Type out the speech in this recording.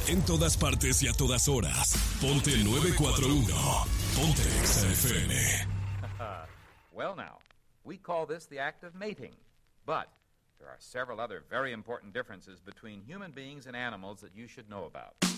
En todas partes y a todas horas. Ponte 941. Ponte Exa FM. Well, now, we call this the act of mating. But there are several other very important differences between human beings and animals that you should know about.